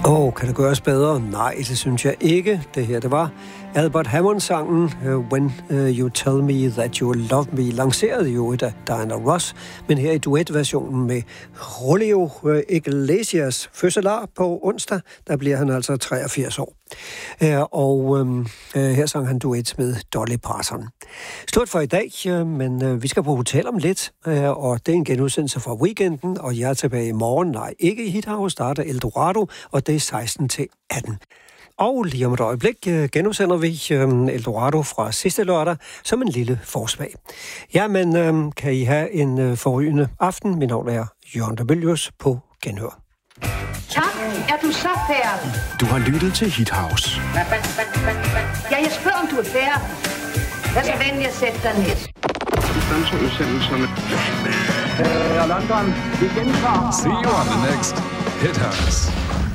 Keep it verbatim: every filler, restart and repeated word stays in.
Åh, oh, kan det gøres bedre? Nej, det synes jeg ikke. Det her, det var Albert Hammond-sangen uh, When uh, You Tell Me That You Love Me, lancerede jo et af Diana Ross, men her i duetversionen med Julio uh, Iglesias, fødselar på onsdag, der bliver han altså treogfirs år. Uh, og um, uh, her sang han duet med Dolly Parton. Slut for i dag, uh, men uh, vi skal på hotel om lidt, uh, og det er en genudsendelse fra weekenden, og jeg er tilbage i morgen. Nej, ikke i Hithouse, starter Eldorado, og det er seksten til atten. Og lige om et øjeblik øh, genudsender vi øh, Eldorado fra sidste lørdag som en lille forsmag. Jamen, øh, kan I have en øh, forrygende aften. Mit navn er Jørgen Dabelius på genhør. Tak, er du så færdig? Du har lyttet til Hithouse. Ja, jeg spørger, om du er færdig. Vær så venlig at sætte dig ned. Dansudsendelserne. Her er London. Vi gentager. See you on the next Hithouse.